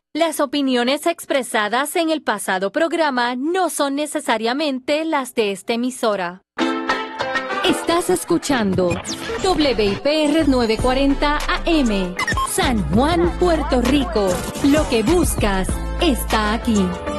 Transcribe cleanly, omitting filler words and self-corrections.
Las opiniones expresadas en el pasado programa no son necesariamente las de esta emisora. Estás escuchando WIPR 940 AM, San Juan, Puerto Rico. Lo que buscas está aquí.